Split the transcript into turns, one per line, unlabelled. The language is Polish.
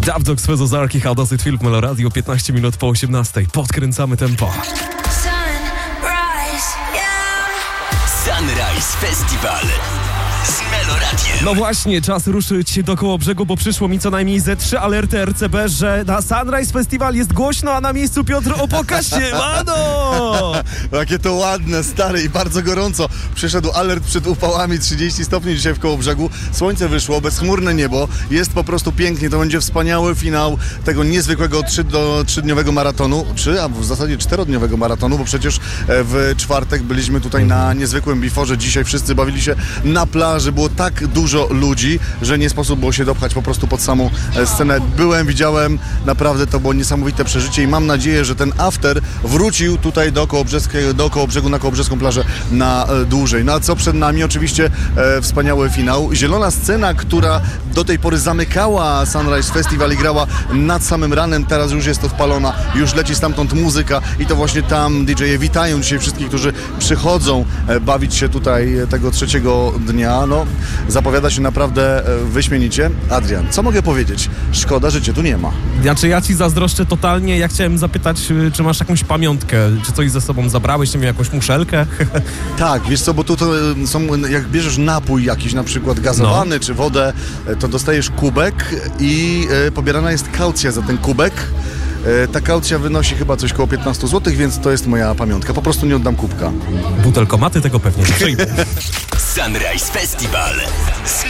Dubdog z Ozarki, How Does It Feel w Melo Radio, 15 minut po 18. Podkręcamy tempo.
Sunrise Festival z Melo Radiem.
No właśnie, czas ruszyć do Kołobrzegu, bo przyszło mi co najmniej ze 3 alerty RCB, że na Sunrise Festival jest głośno, a na miejscu Piotr Opoka siemano!
Jakie to ładne, stare i bardzo gorąco. Przyszedł alert przed upałami, 30 stopni dzisiaj w Kołobrzegu. Słońce wyszło, bezchmurne niebo. Jest po prostu pięknie. To będzie wspaniały finał tego niezwykłego 3-dniowego maratonu. A w zasadzie 4-dniowego maratonu, bo przecież w czwartek byliśmy tutaj na niezwykłym biforze. Dzisiaj wszyscy bawili się na plaży. Było tak dużo ludzi, że nie sposób było się dopchać po prostu pod samą scenę. Widziałem, naprawdę to było niesamowite przeżycie i mam nadzieję, że ten after wrócił tutaj do Kołobrzegu, na Kołobrzeską plażę na dłużej. No a co przed nami? Oczywiście wspaniały finał. Zielona scena, która do tej pory zamykała Sunrise Festival i grała nad samym ranem, teraz już jest odpalona, już leci stamtąd muzyka i to właśnie tam DJ-e witają dzisiaj wszystkich, którzy przychodzą bawić się tutaj tego trzeciego dnia. No, zapowiada się naprawdę wyśmienicie. Adrian, co mogę powiedzieć? Szkoda, że cię tu nie ma.
Znaczy ja ci zazdroszczę totalnie. Ja chciałem zapytać, czy masz jakąś pamiątkę, czy coś ze sobą zabrałeś, nie wiem, jakąś muszelkę?
Tak, wiesz co, bo tu to są, jak bierzesz napój jakiś, na przykład gazowany czy wodę, to dostajesz kubek i pobierana jest kaucja za ten kubek. Ta kaucja wynosi chyba coś koło 15 zł, więc to jest moja pamiątka. Po prostu nie oddam kubka.
Butelkomaty tego pewnie nie przyjmą.
Sunrise Festival